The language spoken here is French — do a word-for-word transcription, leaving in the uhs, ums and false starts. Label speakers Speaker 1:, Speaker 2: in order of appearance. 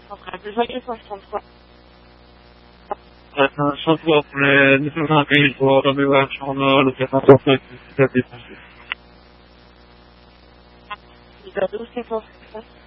Speaker 1: Après, deux cent soixante-trois.
Speaker 2: cent doppler nittonhundranittio vi versono l'operazione
Speaker 1: Il a douze cent soixante-trois.